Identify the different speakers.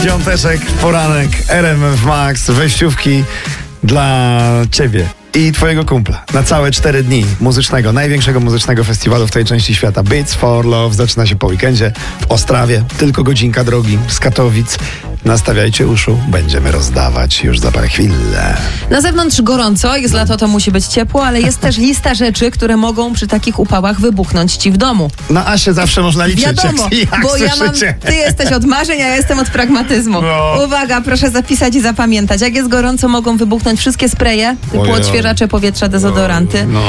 Speaker 1: Piąteczek, poranek, RMF Max, wejściówki dla ciebie i twojego kumpla na całe 4 dni muzycznego, największego muzycznego festiwalu w tej części świata. Beats for Love zaczyna się po weekendzie w Ostrawie. Tylko godzinka drogi z Katowic. Nastawiajcie uszu, będziemy rozdawać już za parę chwil.
Speaker 2: Na zewnątrz gorąco, jest lato, to musi być ciepło, ale jest też lista rzeczy, które mogą przy takich upałach wybuchnąć ci w domu.
Speaker 1: Na Asię zawsze można liczyć.
Speaker 2: Wiadomo, bo ty jesteś od marzeń, a ja jestem od pragmatyzmu.
Speaker 1: No.
Speaker 2: Uwaga, proszę zapisać i zapamiętać. Jak jest gorąco, mogą wybuchnąć wszystkie spreje, typu
Speaker 1: Ojej.
Speaker 2: odświeżacze powietrza, dezodoranty.
Speaker 1: No.